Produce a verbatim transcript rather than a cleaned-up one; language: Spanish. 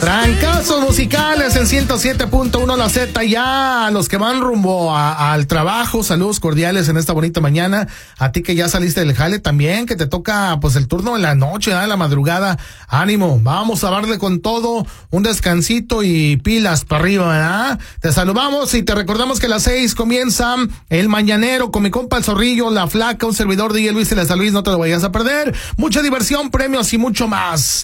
Trancazos musicales en ciento siete punto uno La Z. Ya a los que van rumbo a, al trabajo, saludos cordiales en esta bonita mañana. A ti que ya saliste del jale también, que te toca pues el turno en la noche, ¿eh? La madrugada. Ánimo, vamos a darle con todo, un descansito y pilas para arriba, ¿verdad? Te saludamos y te recordamos que a las seis comienza el mañanero con mi compa el Zorrillo, la Flaca, un servidor de Luis y la Luis, no te lo vayas a perder. Mucha diversión, premios y mucho más.